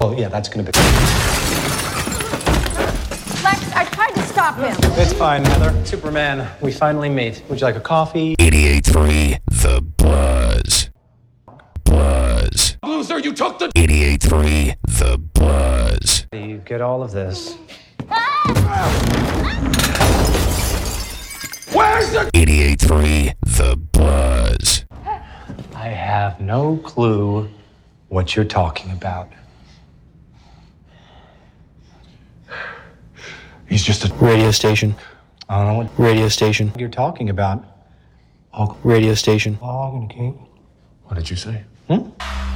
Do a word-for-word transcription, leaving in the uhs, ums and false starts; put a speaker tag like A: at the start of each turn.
A: Oh, yeah, that's gonna be...
B: Lex, I tried to stop him.
A: It's fine, Heather. Superman, we finally meet. Would you like a coffee?
C: eighty-eight point three The Buzz. Buzz.
D: Loser, you took the...
C: eighty-eight point three The Buzz.
A: You get all of this.
D: Where's the...
C: eighty-eight point three The Buzz.
A: I have no clue what you're talking about.
D: He's just a...
E: Radio station.
A: I don't know what
E: Radio station.
A: you're talking about.
E: Radio station.
A: Log and Kate.
D: What did you say?
A: Hmm?